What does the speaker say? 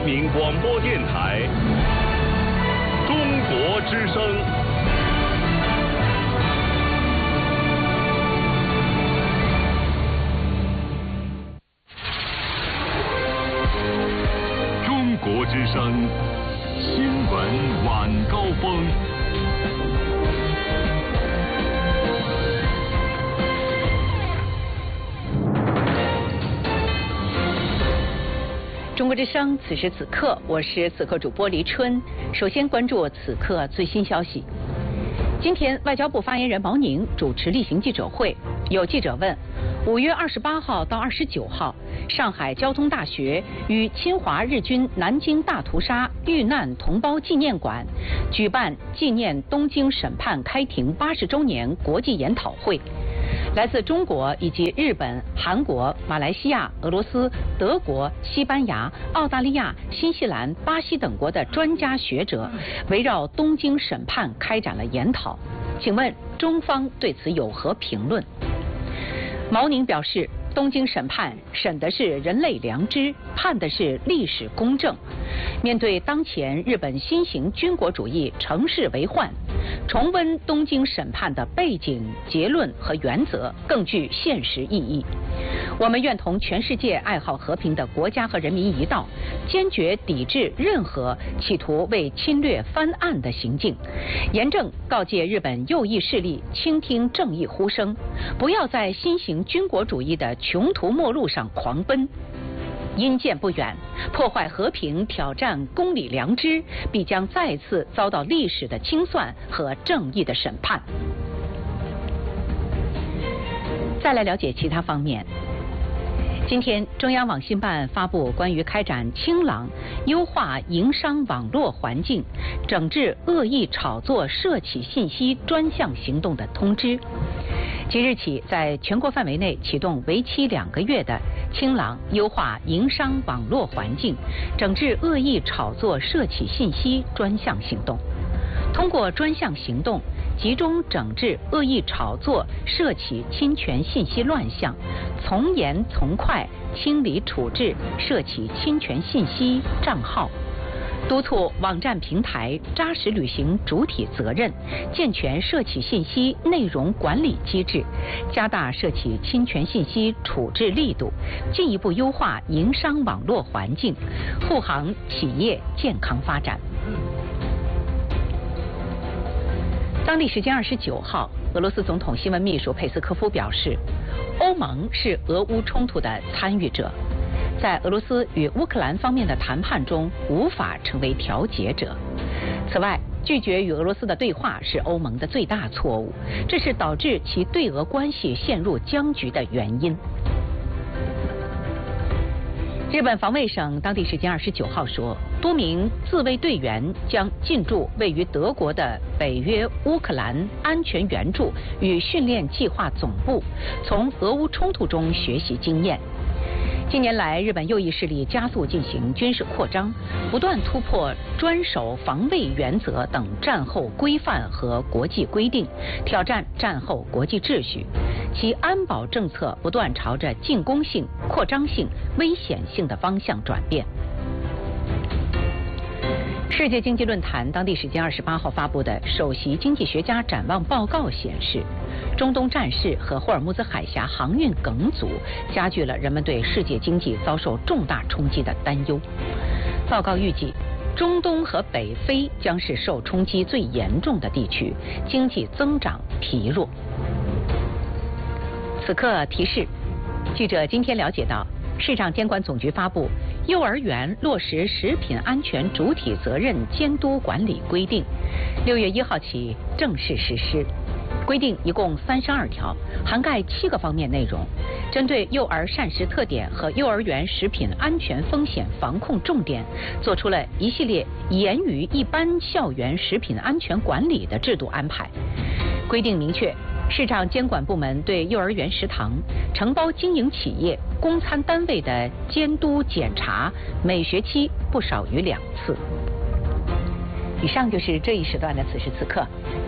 民广播电台中国之声。中国之声新闻晚高峰。 中国之声，此时此刻，我是此刻主播黎春。首先关注此刻最新消息。今天，外交部发言人毛宁主持例行记者会，有记者问：5月28号到29号，上海交通大学与侵华日军南京大屠杀遇难同胞纪念馆举办纪念东京审判开庭80周年国际研讨会。来自中国以及日本、韩国、马来西亚、俄罗斯、德国、西班牙、澳大利亚、新西兰、巴西等国的专家学者围绕东京审判开展了研讨。请问中方对此有何评论？毛宁表示，东京审判审的是人类良知，判的是历史公正。面对当前日本新型军国主义乘势为患，重温东京审判的背景、结论和原则更具现实意义。我们愿同全世界爱好和平的国家和人民一道，坚决抵制任何企图为侵略翻案的行径，严正告诫日本右翼势力倾听正义呼声，不要在新型军国主义的穷途末路上狂奔。因见不远，破坏和平、挑战公理良知，必将再次遭到历史的清算和正义的审判。再来了解其他方面。今天，中央网信办发布关于开展清朗、优化营商网络环境、整治恶意炒作涉企信息专项行动的通知。即日起，在全国范围内启动为期2个月的清朗、优化营商网络环境、整治恶意炒作涉企信息专项行动。通过专项行动，集中整治恶意炒作涉企侵权信息乱象，从严从快清理处置涉企侵权信息账号，督促网站平台扎实履行主体责任，健全涉企信息内容管理机制，加大涉企侵权信息处置力度，进一步优化营商网络环境，护航企业健康发展。当地时间29号，俄罗斯总统新闻秘书佩斯科夫表示，欧盟是俄乌冲突的参与者，在俄罗斯与乌克兰方面的谈判中无法成为调解者。此外，拒绝与俄罗斯的对话是欧盟的最大错误，这是导致其对俄关系陷入僵局的原因。日本防卫省当地时间29号说，多名自卫队员将进驻位于德国的北约乌克兰安全援助与训练计划总部，从俄乌冲突中学习经验。近年来，日本右翼势力加速进行军事扩张，不断突破专守防卫原则等战后规范和国际规定，挑战战后国际秩序。其安保政策不断朝着进攻性、扩张性、危险性的方向转变。世界经济论坛当地时间28号发布的首席经济学家展望报告显示，中东战事和霍尔木兹海峡航运梗阻加剧了人们对世界经济遭受重大冲击的担忧。报告预计，中东和北非将是受冲击最严重的地区，经济增长疲弱。此刻提示，记者今天了解到，市场监管总局发布幼儿园落实食品安全主体责任监督管理规定，6月1号起正式实施。规定一共32条，涵盖7个方面内容，针对幼儿膳食特点和幼儿园食品安全风险防控重点，做出了一系列严于一般校园食品安全管理的制度安排。规定明确，市场监管部门对幼儿园食堂、承包经营企业、供餐单位的监督检查，每学期不少于2次。以上就是这一时段的此时此刻。